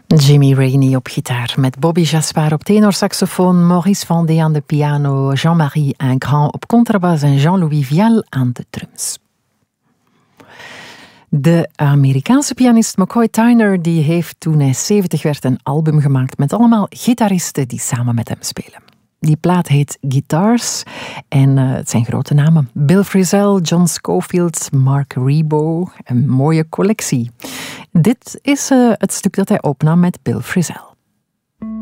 Jimmy Rainey op gitaar, met Bobby Jaspar op tenorsaxofoon, Maurice Vendée aan de piano, Jean-Marie Ingrand op contrabas en Jean-Louis Vial aan de drums. De Amerikaanse pianist McCoy Tyner die heeft toen hij 70 werd een album gemaakt met allemaal gitaristen die samen met hem spelen. Die plaat heet Guitars en het zijn grote namen. Bill Frisell, John Scofield, Mark Ribot, een mooie collectie. Dit is het stuk dat hij opnam met Bill Frisell.